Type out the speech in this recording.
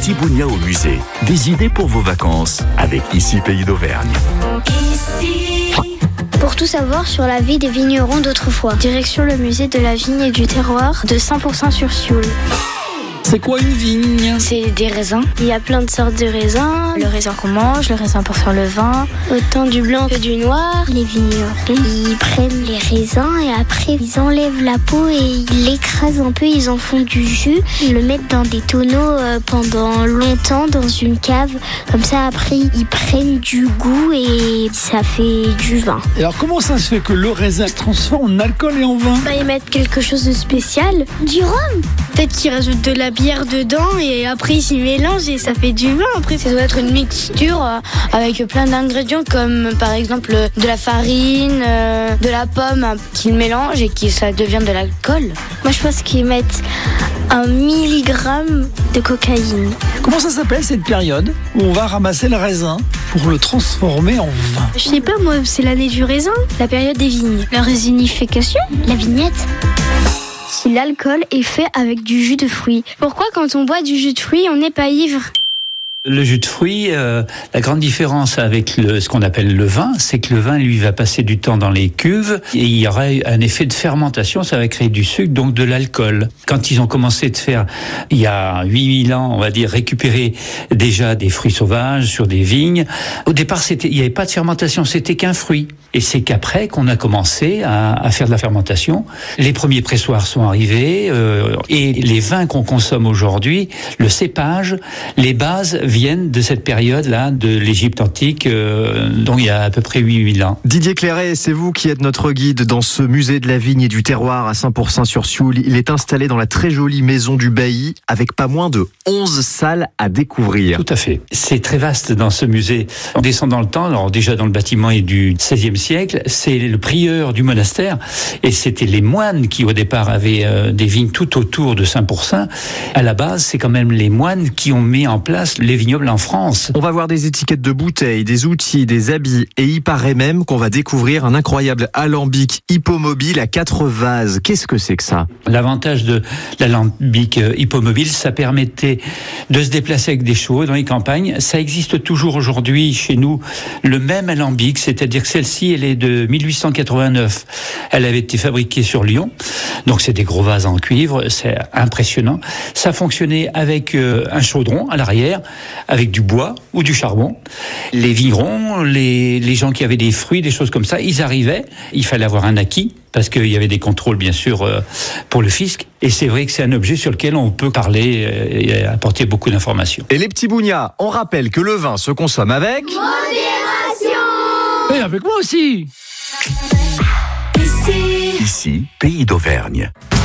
petits bougnats au musée. Des idées pour vos vacances avec Ici Pays d'Auvergne. Pour tout savoir sur la vie des vignerons d'autrefois, direction le musée de la vigne et du terroir de 100% sur Sioule. C'est quoi une vigne? C'est des raisins. Il y a plein de sortes de raisins. Le raisin qu'on mange, le raisin pour faire le vin, autant du blanc que du noir. Les vignerons, ils prennent les raisins et après ils enlèvent la peau et ils l'écrasent un peu, ils en font du jus. Ils le mettent dans des tonneaux pendant longtemps dans une cave. Comme ça après ils prennent du goût et ça fait du vin. Et alors comment ça se fait que le raisin se transforme en alcool et en vin? Ils mettent quelque chose de spécial. Du rhum. Peut-être qu'ils rajoutent de la bière dedans et après ils s'y mélangent et ça fait du vin. Après ça doit être une mixture avec plein d'ingrédients comme par exemple de la farine, de la pomme qu'ils mélangent et que ça devient de l'alcool. Moi je pense qu'ils mettent 1 milligramme de cocaïne. Comment ça s'appelle cette période où on va ramasser le raisin pour le transformer en vin? Je sais pas moi, c'est l'année du raisin, la période des vignes. La résinification, la vignette. Si l'alcool est fait avec du jus de fruits. Pourquoi quand on boit du jus de fruits, on n'est pas ivre ? Le jus de fruits, la grande différence avec ce qu'on appelle le vin, c'est que le vin, lui, va passer du temps dans les cuves et il y aura un effet de fermentation, ça va créer du sucre, donc de l'alcool. Quand ils ont commencé de faire, il y a 8000 ans, on va dire, récupérer déjà des fruits sauvages sur des vignes, au départ, il n'y avait pas de fermentation, c'était qu'un fruit. Et c'est qu'après qu'on a commencé à faire de la fermentation. Les premiers pressoirs sont arrivés et les vins qu'on consomme aujourd'hui, le cépage, les bases viennent de cette période-là, de l'Égypte antique, donc il y a à peu près 8000 ans. Didier Clairet, c'est vous qui êtes notre guide dans ce musée de la vigne et du terroir à 100% sur Sioule. Il est installé dans la très jolie maison du Bailly avec pas moins de 11 salles à découvrir. Tout à fait. C'est très vaste dans ce musée. On descend dans le temps, alors déjà dans le bâtiment est du XVIe siècle, c'est le prieur du monastère et c'était les moines qui au départ avaient des vignes tout autour de Saint-Pourçain. À la base, c'est quand même les moines qui ont mis en place les vignobles en France. On va voir des étiquettes de bouteilles, des outils, des habits et il paraît même qu'on va découvrir un incroyable alambic hippomobile à 4 vases. Qu'est-ce que c'est que ça? L'avantage de l'alambic hippomobile, ça permettait de se déplacer avec des chevaux dans les campagnes. Ça existe toujours aujourd'hui chez nous, le même alambic, c'est-à-dire que celle-ci, elle est de 1889. Elle avait été fabriquée sur Lyon, donc c'est des gros vases en cuivre, c'est impressionnant. Ça fonctionnait avec un chaudron à l'arrière, avec du bois ou du charbon. Les vignerons, les gens qui avaient des fruits, des choses comme ça, ils arrivaient, il fallait avoir un acquis, parce qu'il y avait des contrôles bien sûr pour le fisc, et c'est vrai que c'est un objet sur lequel on peut parler et apporter beaucoup d'informations. Et les petits bougnats, on rappelle que le vin se consomme avec... Modération. Et avec moi aussi. Ici, Pays d'Auvergne.